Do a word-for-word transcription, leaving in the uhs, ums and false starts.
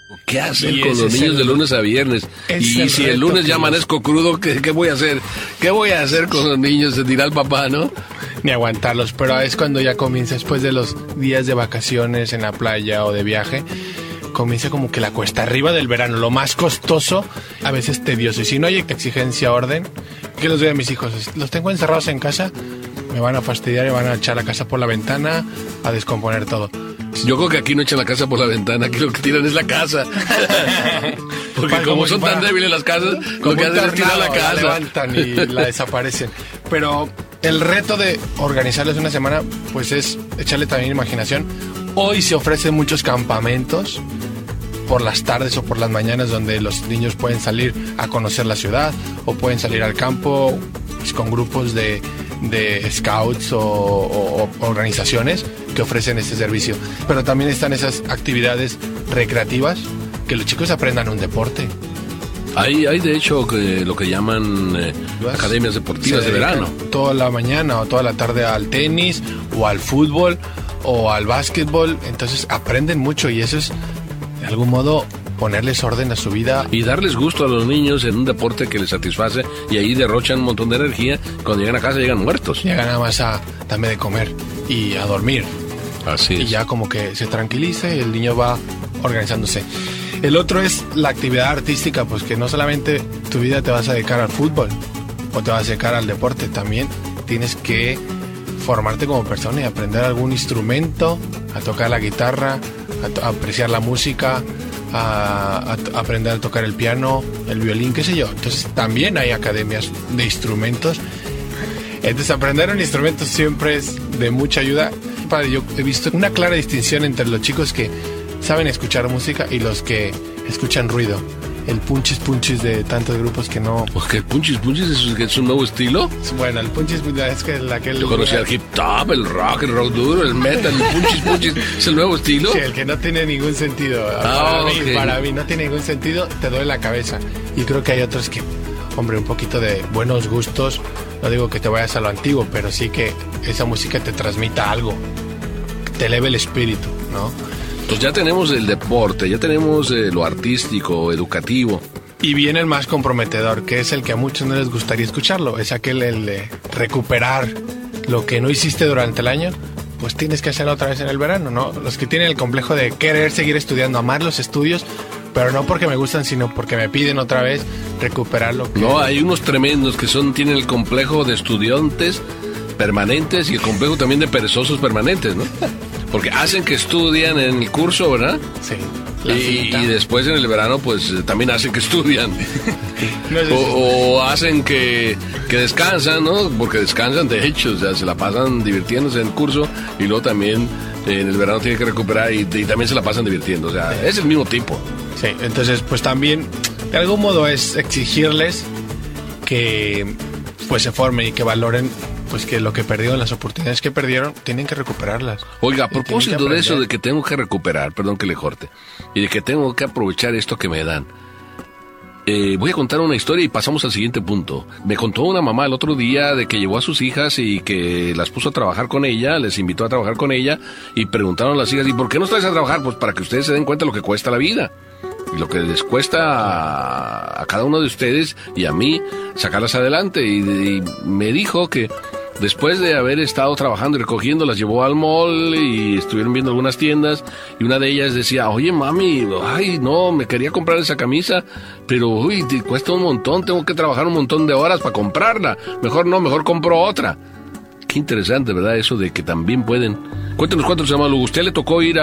¿Qué hacer con los niños el, de lunes a viernes? Y si el lunes ya amanezco crudo, ¿qué, ¿qué voy a hacer? ¿Qué voy a hacer con los niños? Se dirá el papá, ¿no? Ni aguantarlos, pero es cuando ya comienza, después de los días de vacaciones en la playa o de viaje, comienza como que la cuesta arriba del verano, lo más costoso, a veces tedioso. Y si no hay exigencia, orden, ¿qué les doy a mis hijos? Los tengo encerrados en casa, me van a fastidiar y van a echar la casa por la ventana, a descomponer todo. Yo creo que aquí no echan la casa por la ventana, aquí lo que tiran es la casa. Porque para, como, como son si tan débiles las casas, lo que hacen es tirar la casa. La levantan y la desaparecen. Pero el reto de organizarles una semana, pues es echarle también imaginación. Hoy se ofrecen muchos campamentos por las tardes o por las mañanas donde los niños pueden salir a conocer la ciudad o pueden salir al campo, pues, con grupos de, de scouts o, o, o organizaciones que ofrecen este servicio. Pero también están esas actividades recreativas, que los chicos aprendan un deporte. Hay, hay de hecho que, lo que llaman eh, academias deportivas de verano. Toda la mañana o toda la tarde al tenis o al fútbol o al básquetbol. Entonces aprenden mucho y eso es, de algún modo, ponerles orden a su vida. Y darles gusto a los niños en un deporte que les satisface, y ahí derrochan un montón de energía. Cuando llegan a casa llegan muertos. Llegan nada más a darme de comer y a dormir. Así es. Y ya como que se tranquiliza y el niño va organizándose. El otro es la actividad artística, pues que no solamente tu vida te vas a dedicar al fútbol o te vas a dedicar al deporte, también tienes que formarte como persona y aprender algún instrumento, a tocar la guitarra, a, to- a apreciar la música, a, a, a aprender a tocar el piano, el violín, qué sé yo. Entonces también hay academias de instrumentos. Entonces aprender un instrumento siempre es de mucha ayuda. Yo he visto una clara distinción entre los chicos que saben escuchar música y los que escuchan ruido. El punchis punchis de tantos grupos que no... ¿Pues que el punchis punchis es, es un nuevo estilo? Bueno, el punchis punchis es que el, aquel... Yo conocía el hip hop, el rock, el rock duro, el metal, el punchis punchis. ¿Es el nuevo estilo? Sí, el que no tiene ningún sentido. Ah, para, okay. mí, para mí no tiene ningún sentido, te duele la cabeza. Y creo que hay otros que, hombre, un poquito de buenos gustos. No digo que te vayas a lo antiguo, pero sí que esa música te transmita algo. Te eleve el espíritu, ¿no? Pues ya tenemos el deporte, ya tenemos eh, lo artístico, educativo. Y viene el más comprometedor, que es el que a muchos no les gustaría escucharlo. Es aquel el de recuperar lo que no hiciste durante el año, pues tienes que hacerlo otra vez en el verano, ¿no? Los que tienen el complejo de querer seguir estudiando, amar los estudios, pero no porque me gustan, sino porque me piden otra vez recuperar lo que... No, hay unos tremendos que son tienen el complejo de estudiantes permanentes y el complejo también de perezosos permanentes, ¿no? Porque hacen que estudian en el curso, ¿verdad? Sí. Y, y después en el verano, pues también hacen que estudian. No es o, o hacen que, que descansan, ¿no? Porque descansan, de hecho, o sea, se la pasan divirtiéndose en el curso y luego también eh, en el verano tienen que recuperar y, y también se la pasan divirtiendo. O sea, sí. Es el mismo tipo. Sí, entonces, pues también, de algún modo es exigirles que pues se formen y que valoren pues que lo que perdieron, las oportunidades que perdieron, tienen que recuperarlas. Oiga, a propósito de eso, de que tengo que recuperar, perdón que le corte, y de que tengo que aprovechar esto que me dan, eh, voy a contar una historia y pasamos al siguiente punto. Me contó una mamá el otro día de que llevó a sus hijas y que las puso a trabajar con ella, les invitó a trabajar con ella, y preguntaron a las hijas, ¿y por qué no traes a trabajar? Pues para que ustedes se den cuenta de lo que cuesta la vida. Y lo que les cuesta a, a cada uno de ustedes y a mí sacarlas adelante. Y, y me dijo que después de haber estado trabajando y recogiendo, las llevó al mall y estuvieron viendo algunas tiendas. Y una de ellas decía, oye mami, ay no, me quería comprar esa camisa, pero uy, te cuesta un montón, tengo que trabajar un montón de horas para comprarla. Mejor no, mejor compro otra. Qué interesante, ¿verdad? Eso de que también pueden. Cuéntenos cuánto se llama, Lugo. ¿Usted le tocó ir a